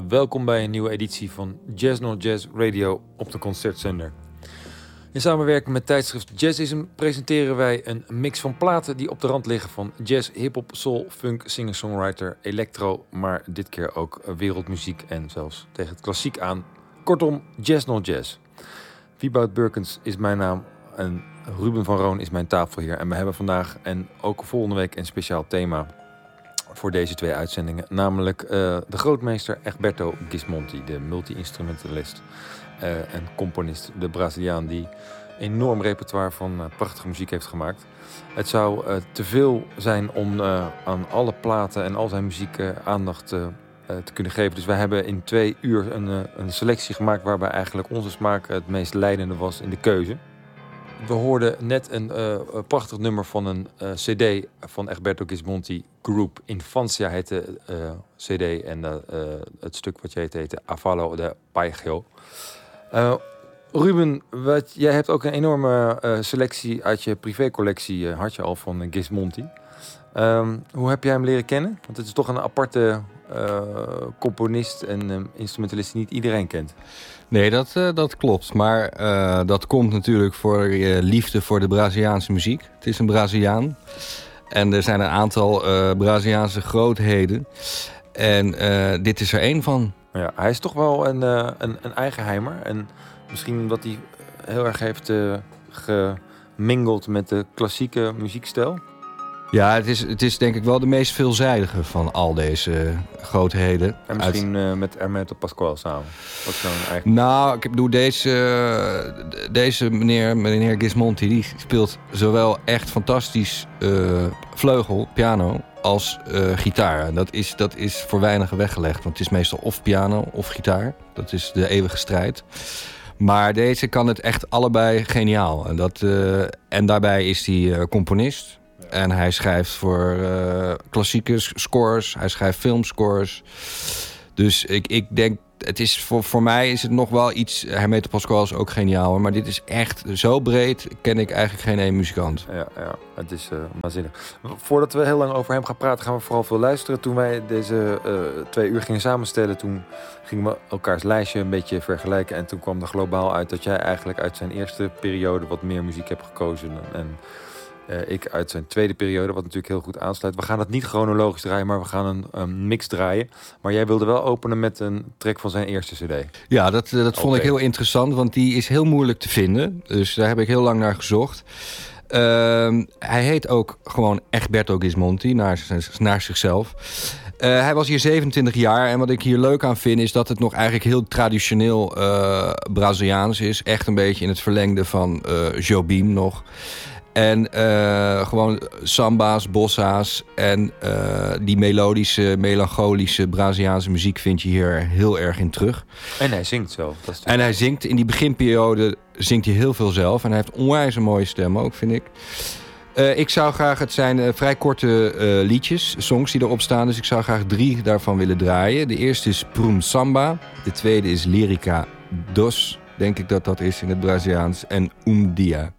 welkom bij een nieuwe editie van Jazz Not Jazz Radio op de Concertzender. In samenwerking met tijdschrift Jazzism presenteren wij een mix van platen die op de rand liggen van jazz, hip-hop, soul, funk, singer-songwriter, electro, maar dit keer ook wereldmuziek en zelfs tegen het klassiek aan. Kortom, Jazz Not Jazz. Wieboud Burkens is mijn naam en Ruben van Roon is mijn tafelheer. En we hebben vandaag en ook volgende week een speciaal thema voor deze twee uitzendingen. Namelijk de grootmeester Egberto Gismonti, de multi-instrumentalist en componist, de Braziliaan die enorm repertoire van prachtige muziek heeft gemaakt. Het zou te veel zijn om aan alle platen en al zijn muziek aandacht te kunnen geven. Dus wij hebben in 2 uur een selectie gemaakt waarbij eigenlijk onze smaak het meest leidende was in de keuze. We hoorden net een prachtig nummer van een cd van Egberto Gismonti. Group Infancia heette cd en het stuk wat je heette Avalo de Paigio. Ruben, jij hebt ook een enorme selectie uit je privécollectie, had je al, van Gismonti. Hoe heb jij hem leren kennen? Want het is toch een aparte componist en instrumentalist die niet iedereen kent. Nee, dat klopt. Maar dat komt natuurlijk voor je liefde voor de Braziliaanse muziek. Het is een Braziliaan. En er zijn een aantal Braziliaanse grootheden. En dit is er één van. Ja, hij is toch wel een eigenheimer. En misschien omdat hij heel erg heeft gemingeld met de klassieke muziekstijl. Ja, het is denk ik wel de meest veelzijdige van al deze grootheden. En misschien met Hermeto Pascoal samen. Wat zo'n eigen... Nou, ik bedoel, deze meneer Gismonti, die speelt zowel echt fantastisch vleugel, piano, als gitaar. Dat is voor weinigen weggelegd, want het is meestal of piano of gitaar. Dat is de eeuwige strijd. Maar deze kan het echt allebei geniaal. En daarbij is hij componist. En hij schrijft voor klassieke scores. Hij schrijft filmscores. Dus ik denk, het is voor mij is het nog wel iets. Hermeto Pascoal is ook geniaal. Maar dit is echt zo breed. Ken ik eigenlijk geen één muzikant. Ja, het is waanzinnig. Voordat we heel lang over hem gaan praten, gaan we vooral veel luisteren. Toen wij deze 2 uur gingen samenstellen, toen gingen we elkaars lijstje een beetje vergelijken. En toen kwam er globaal uit dat jij eigenlijk uit zijn eerste periode wat meer muziek hebt gekozen. En ik uit zijn tweede periode, wat natuurlijk heel goed aansluit. We gaan het niet chronologisch draaien, maar we gaan een mix draaien. Maar jij wilde wel openen met een track van zijn eerste cd. Ja, dat vond ik heel interessant, want die is heel moeilijk te vinden. Dus daar heb ik heel lang naar gezocht. Hij heet ook gewoon Egberto Gismonti, naar zichzelf. Hij was hier 27 jaar en wat ik hier leuk aan vind is dat het nog eigenlijk heel traditioneel Braziliaans is. Echt een beetje in het verlengde van Jobim nog. En gewoon samba's, bossa's en die melodische, melancholische Braziliaanse muziek vind je hier heel erg in terug. En hij zingt zelf. En hij zingt, in die beginperiode zingt hij heel veel zelf. En hij heeft onwijs een mooie stem ook, vind ik. Ik zou graag, het zijn vrij korte liedjes, songs die erop staan. Dus ik zou graag 3 daarvan willen draaien. De eerste is Prum Samba. De tweede is Lyrica Dos, denk ik dat is in het Braziliaans. En Dia.